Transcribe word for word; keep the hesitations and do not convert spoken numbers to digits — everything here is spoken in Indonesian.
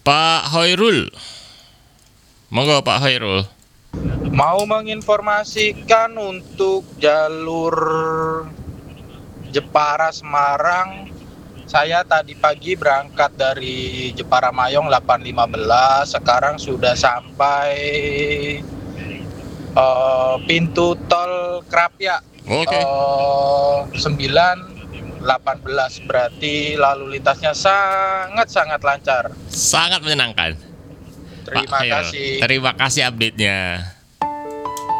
Pak Hoirul. Monggo Pak Hoirul. Mau menginformasikan untuk jalur Jepara Semarang. Saya tadi pagi berangkat dari Jepara Mayong delapan lima belas, sekarang sudah sampai uh, pintu tol Krapia. Oke. Uh, sembilan delapan belas, berarti lalu lintasnya sangat-sangat lancar. Sangat menyenangkan. Terima Pak Khairul, kasih. terima kasih update-nya.